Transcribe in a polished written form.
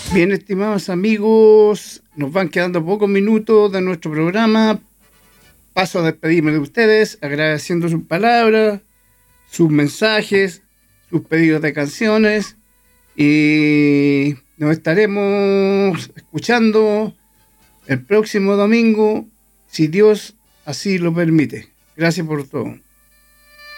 Bien, estimados amigos, nos van quedando pocos minutos de nuestro programa. Paso a despedirme de ustedes, agradeciendo sus palabras, sus mensajes, sus pedidos de canciones. Y nos estaremos escuchando el próximo domingo, si Dios así lo permite. Gracias por todo.